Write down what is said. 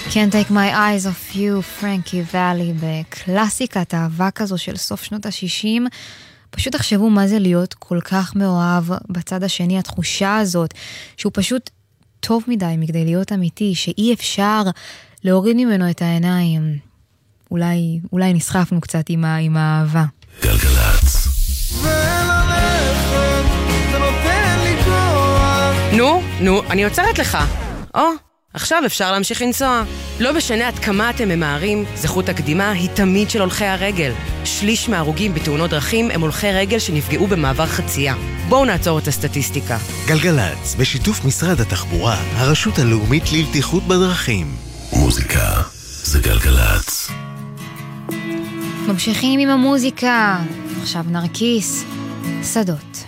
Can't Take My Eyes Off You, פרנקי ואלי, בקלאסיקת האהבה כזו של סוף שנות ה-60. פשוט תחשבו מה זה להיות כל כך מאוהב בצד השני, התחושה הזאת שהוא פשוט טוב מדי מכדי להיות אמיתי, שאי אפשר להוריד ממנו את העיניים. אולי נסחפנו קצת עם האהבה. גלגלצ. נו, אני עוצרת לך. עכשיו אפשר להמשיך לנסוע. לא משנה עד כמה אתם ממהרים, זכות הקדימה היא תמיד של הולכי הרגל. שליש מההרוגים בתאונות דרכים הם הולכי רגל שנפגעו במעבר חצייה. בואו נעצור את הסטטיסטיקה. גלגלצ, בשיתוף משרד התחבורה, הרשות הלאומית לבטיחות בדרכים. מוזיקה זה גלגלצ. ממשיכים עם המוזיקה. עכשיו נרקיס, שדות.